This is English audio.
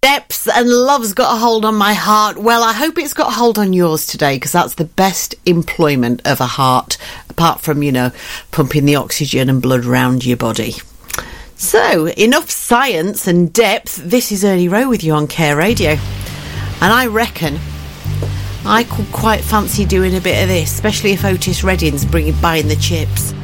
depths and love's got a hold on my heart. Well, I hope it's got a hold on yours today, because that's the best employment of a heart, apart from, pumping the oxygen and blood around your body. So, enough science and depth. This is Early Row with you on Care Radio. And I reckon I could quite fancy doing a bit of this, especially if Otis Redding's buying the chips.